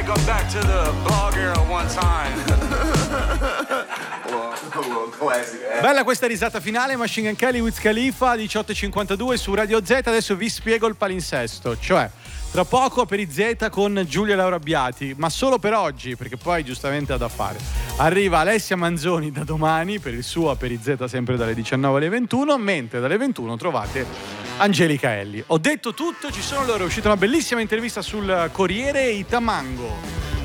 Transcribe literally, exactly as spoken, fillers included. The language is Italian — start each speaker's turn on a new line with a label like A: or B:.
A: go back to the ball girl one time.
B: Bella questa risata finale. Machine Gun Kelly, Wiz Khalifa, diciotto e cinquantadue su Radio Z. Adesso vi spiego il palinsesto, cioè tra poco per Z con Giulia Laura Abbiati, ma solo per oggi, perché poi giustamente ha da fare. Arriva Alessia Manzoni da domani per il suo Per Z, sempre dalle diciannove alle ventuno, mentre dalle ventuno trovate Angelica Elli. Ho detto tutto, ci sono loro, è uscita una bellissima intervista sul Corriere e Itamango.